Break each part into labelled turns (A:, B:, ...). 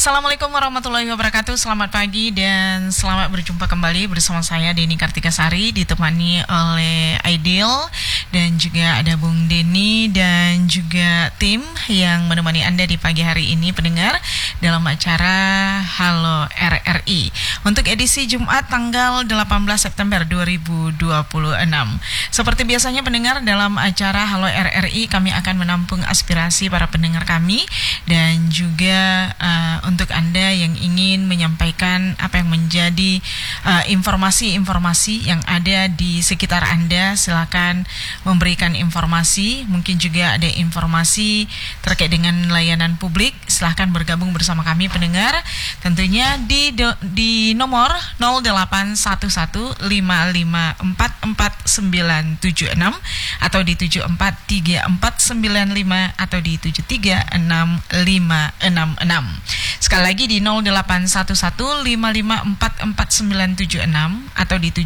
A: Assalamualaikum warahmatullahi wabarakatuh. Selamat pagi dan selamat berjumpa kembali bersama saya Denny Kartikasari, ditemani oleh Aidil dan juga ada Bung Denny dan juga tim yang menemani Anda di pagi hari ini, pendengar, dalam acara Halo RRI untuk edisi Jumat tanggal 18 September 2026. Seperti biasanya, pendengar, dalam acara Halo RRI kami akan menampung aspirasi para pendengar kami dan juga untuk Anda yang ingin menyampaikan apa yang menjadi informasi-informasi yang ada di sekitar Anda, silakan memberikan informasi. Mungkin juga ada informasi terkait dengan layanan publik, silakan bergabung bersama kami, pendengar, tentunya di nomor 0811554496 atau di 743495 atau di 736566. Sekali lagi di 0811554496 atau di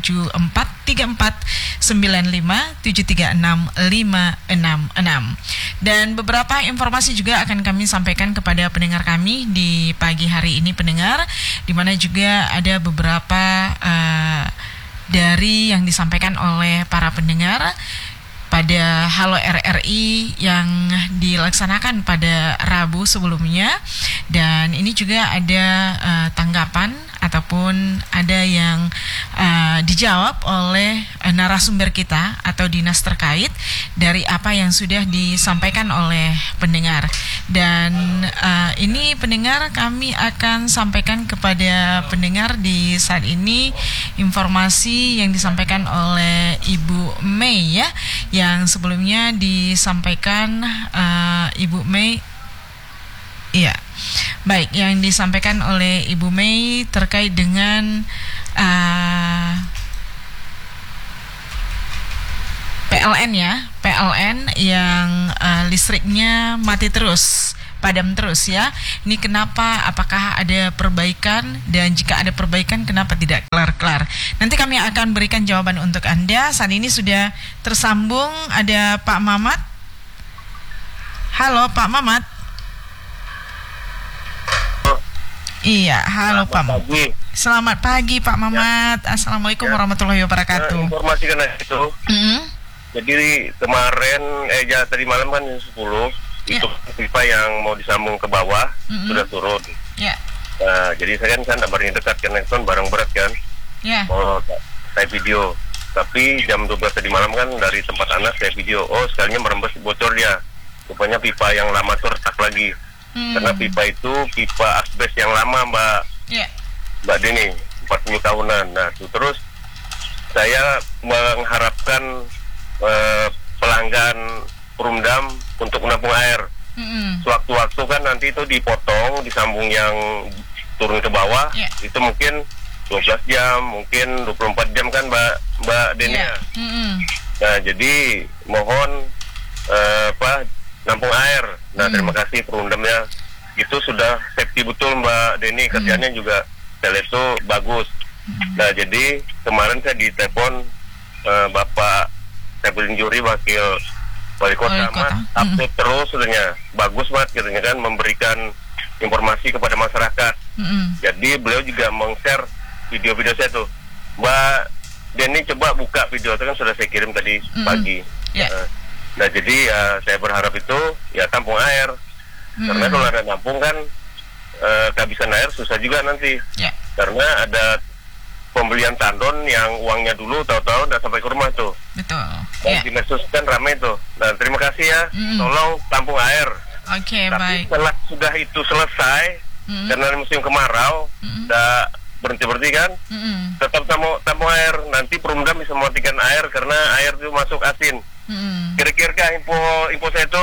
A: 743495736566. Dan beberapa informasi juga akan kami sampaikan kepada pendengar kami di pagi hari ini, pendengar, di mana juga ada beberapa dari yang disampaikan oleh para pendengar pada Halo RRI yang dilaksanakan pada Rabu sebelumnya. Dan ini juga ada tanggapan ataupun ada yang dijawab oleh narasumber kita atau dinas terkait dari apa yang sudah disampaikan oleh pendengar. Dan ini, pendengar, kami akan sampaikan kepada pendengar di saat ini informasi yang disampaikan oleh Ibu Mei, ya, yang sebelumnya disampaikan Ibu Mei. Iya, baik, yang disampaikan oleh Ibu Mei terkait dengan PLN, ya, PLN yang listriknya mati terus, padam terus, ya. Ini kenapa? Apakah ada perbaikan? Dan jika ada perbaikan, kenapa tidak kelar-kelar? Nanti kami akan berikan jawaban untuk Anda. Saat ini sudah tersambung ada Pak Mamat. Halo Pak Mamat. Iya, halo Pak Mamat. Selamat pagi Pak Mamat. Ya. Assalamualaikum warahmatullahi wabarakatuh.
B: Informasi kan itu. Jadi kemarin tadi malam kan 10 itu pipa yang mau disambung ke bawah sudah turun.
A: Ya.
B: Jadi saya kan barangnya dekat kan, itu barang berat kan.
A: Ya.
B: Mau saya video. Tapi jam 12 tadi malam kan dari tempat anak saya video. Oh, sekalinya merembes, bocor dia. Rupanya pipa yang lama tuh retak lagi. Karena pipa itu pipa asbes yang lama, Mbak Deni, 40 tahunan. Nah, terus saya mengharapkan pelanggan Perumdam untuk menampung air. Sewaktu-waktu kan nanti itu dipotong, disambung yang turun ke bawah, itu mungkin 12 jam, mungkin 24 jam kan Mbak Deni. Nah, jadi mohon nampung air. Nah, terima kasih Perumdamnya. Itu sudah safety betul Mbak Deni, kerjanya juga saya lihat itu bagus. Nah, jadi kemarin saya ditelepon Bapak Saifulin Juri, wakil wali kota, Mas, update terus sebenarnya. Bagus banget katanya kan, memberikan informasi kepada masyarakat. Jadi beliau juga meng-share video-video saya tuh. Mbak Deni coba buka video itu kan sudah saya kirim tadi pagi. Nah, jadi saya berharap itu ya tampung air. Karena kalau ada nampung kan kehabisan air susah juga nanti. Karena ada pembelian tandon yang uangnya dulu tahu-tahu udah sampai ke rumah tuh.
A: Betul.
B: Dan di medsos kan ramai tuh. Nah, terima kasih ya. Tolong tampung air.
A: Oke,
B: tapi
A: baik.
B: setelah sudah itu selesai, karena musim kemarau udah berhenti kan, tetap tampung air. Nanti Perumdam bisa mematikan air karena air itu masuk asin. Kira-kira info saya itu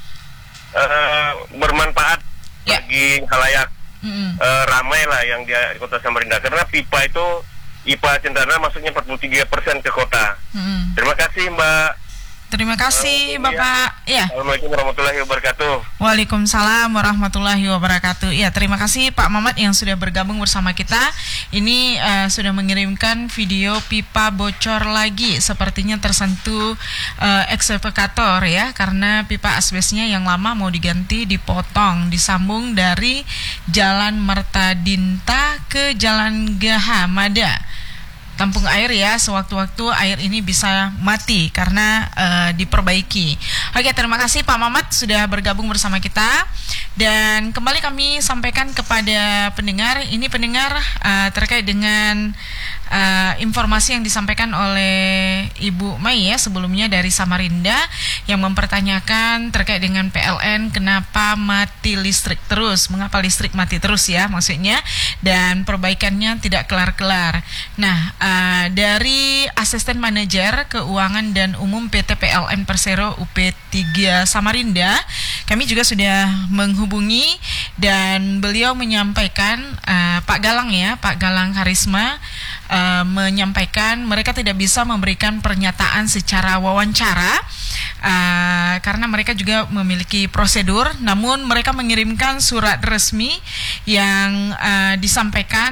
B: bermanfaat bagi khalayak. Ramai lah yang di kota Samarinda, karena pipa itu IPA Cendana masuknya 43% ke kota. Terima kasih Mbak
A: Terima kasih Bapak. Ya.
B: Assalamualaikum warahmatullahi wabarakatuh.
A: Waalaikumsalam warahmatullahi wabarakatuh. Ya, terima kasih Pak Mamat yang sudah bergabung bersama kita. Ini sudah mengirimkan video pipa bocor lagi. Sepertinya tersentuh eksavator ya, karena pipa asbesnya yang lama mau diganti, dipotong, disambung dari Jalan Mertadinta ke Jalan Gahamada. Tampung air ya, sewaktu-waktu air ini bisa mati karena diperbaiki. Oke, terima kasih Pak Mamat sudah bergabung bersama kita. Dan kembali kami sampaikan kepada pendengar, ini pendengar terkait dengan informasi yang disampaikan oleh Ibu Mai ya sebelumnya dari Samarinda yang mempertanyakan terkait dengan PLN kenapa mati listrik terus, mengapa listrik mati terus ya maksudnya, dan perbaikannya tidak kelar-kelar. Nah, dari Asisten Manajer Keuangan dan Umum PT PLN Persero UP3 Samarinda, kami juga sudah menghubungi dan beliau menyampaikan Pak Galang ya, Pak Galang Karisma menyampaikan mereka tidak bisa memberikan pernyataan secara wawancara karena mereka juga memiliki prosedur, namun mereka mengirimkan surat resmi yang disampaikan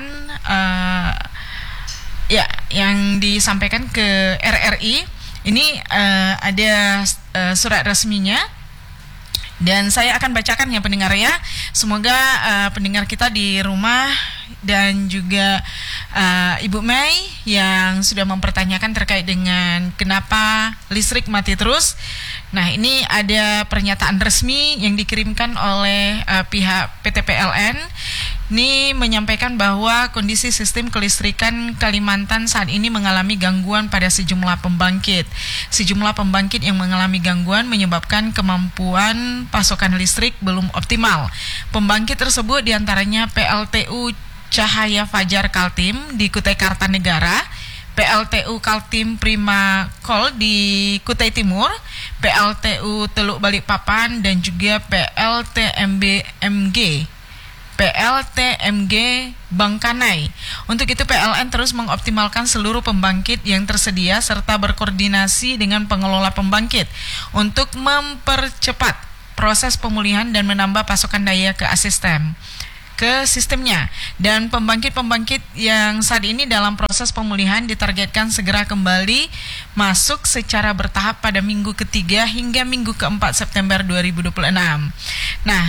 A: yang disampaikan ke RRI. Ini ada surat resminya dan saya akan bacakan ya pendengar ya. Semoga pendengar kita di rumah dan juga Ibu Mei yang sudah mempertanyakan terkait dengan kenapa listrik mati terus. Nah, ini ada pernyataan resmi yang dikirimkan oleh pihak PT PLN. Ini menyampaikan bahwa kondisi sistem kelistrikan Kalimantan saat ini mengalami gangguan pada sejumlah pembangkit. Sejumlah pembangkit yang mengalami gangguan menyebabkan kemampuan pasokan listrik belum optimal. Pembangkit tersebut diantaranya PLTU Cahaya Fajar Kaltim di Kutai Kartanegara, PLTU Kaltim Prima Kol di Kutai Timur, PLTU Teluk Balikpapan, dan juga PLTMG Bangkanai. Untuk itu PLN terus mengoptimalkan seluruh pembangkit yang tersedia serta berkoordinasi dengan pengelola pembangkit untuk mempercepat proses pemulihan dan menambah pasokan daya ke sistemnya. Dan pembangkit-pembangkit yang saat ini dalam proses pemulihan ditargetkan segera kembali masuk secara bertahap pada minggu ketiga hingga minggu keempat September 2026. Nah,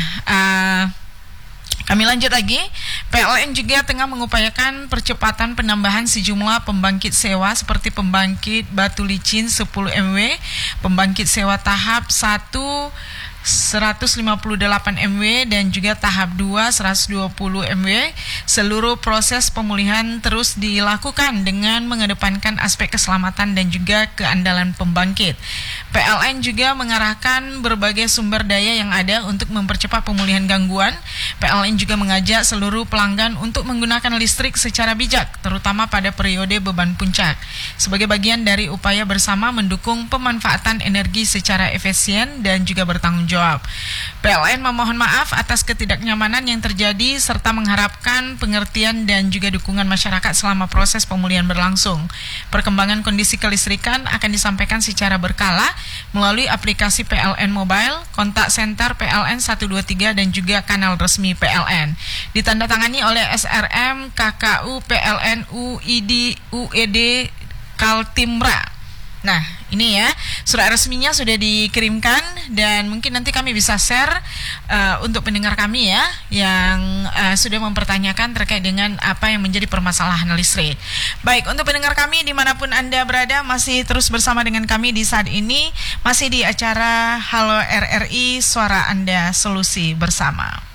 A: kami lanjut lagi. PLN juga tengah mengupayakan percepatan penambahan sejumlah pembangkit sewa seperti pembangkit batu licin 10 MW, pembangkit sewa tahap 1 158 MW dan juga tahap 2 120 MW. Seluruh proses pemulihan terus dilakukan dengan mengedepankan aspek keselamatan dan juga keandalan pembangkit. PLN juga mengarahkan berbagai sumber daya yang ada untuk mempercepat pemulihan gangguan. PLN juga mengajak seluruh pelanggan untuk menggunakan listrik secara bijak, terutama pada periode beban puncak, sebagai bagian dari upaya bersama mendukung pemanfaatan energi secara efisien dan juga bertanggung jawab. PLN memohon maaf atas ketidaknyamanan yang terjadi serta mengharapkan pengertian dan juga dukungan masyarakat selama proses pemulihan berlangsung. Perkembangan kondisi kelistrikan akan disampaikan secara berkala melalui aplikasi PLN Mobile, kontak center PLN 123 dan juga kanal resmi PLN. Ditandatangani oleh SRM KKU PLN UED Kaltimra. Nah, ini ya, surat resminya sudah dikirimkan dan mungkin nanti kami bisa share untuk pendengar kami ya yang sudah mempertanyakan terkait dengan apa yang menjadi permasalahan listrik. Baik, untuk pendengar kami dimanapun Anda berada, masih terus bersama dengan kami di saat ini, masih di acara Halo RRI, Suara Anda Solusi Bersama.